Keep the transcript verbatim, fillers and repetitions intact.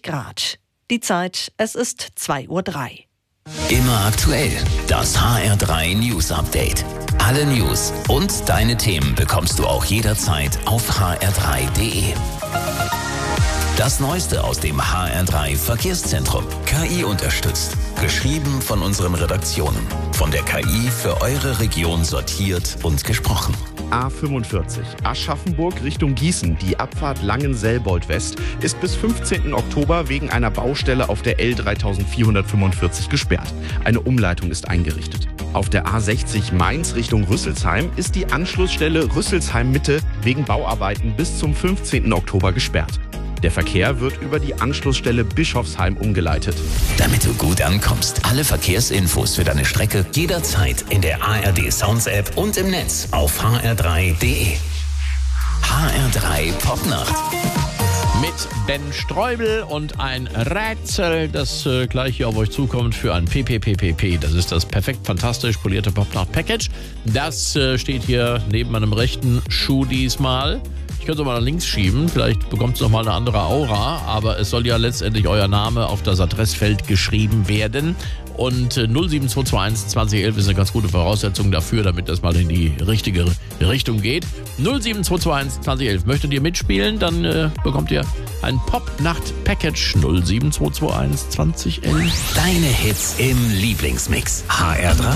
Grad. Die Zeit, es ist zwei Uhr drei. Immer aktuell, das H R drei News Update. Alle News und deine Themen bekommst du auch jederzeit auf h r drei punkt d e. Das Neueste aus dem H R drei Verkehrszentrum. K I unterstützt. Geschrieben von unseren Redaktionen. Von der K I für eure Region sortiert und gesprochen. A fünfundvierzig, Aschaffenburg Richtung Gießen. Die Abfahrt Langenselbold-West ist bis fünfzehnten Oktober wegen einer Baustelle auf der L dreitausendvierhundertfünfundvierzig gesperrt. Eine Umleitung ist eingerichtet. Auf der A sechzig Mainz Richtung Rüsselsheim ist die Anschlussstelle Rüsselsheim-Mitte wegen Bauarbeiten bis zum fünfzehnten Oktober gesperrt. Der Verkehr wird über die Anschlussstelle Bischofsheim umgeleitet. Damit du gut ankommst, alle Verkehrsinfos für deine Strecke jederzeit in der A R D Sounds App und im Netz auf h r drei punkt d e. H R drei Popnacht. Mit Ben Streubel und ein Rätsel, das äh, gleich hier auf euch zukommt für ein P P P P P. Das ist das perfekt fantastisch polierte Popnacht-Package. Das äh, steht hier neben meinem rechten Schuh diesmal. Ich könnte es mal nach links schieben, vielleicht bekommt es nochmal eine andere Aura, aber es soll ja letztendlich euer Name auf das Adressfeld geschrieben werden. Und null sieben zwei zwei eins zwanzig elf ist eine ganz gute Voraussetzung dafür, damit das mal in die richtige Richtung geht. null sieben zwei zwei eins zwanzig elf. Möchtet ihr mitspielen, dann äh, bekommt ihr ein Pop-Nacht-Package null sieben zwei zwei eins zwanzig elf. Deine Hits im Lieblingsmix. H R drei.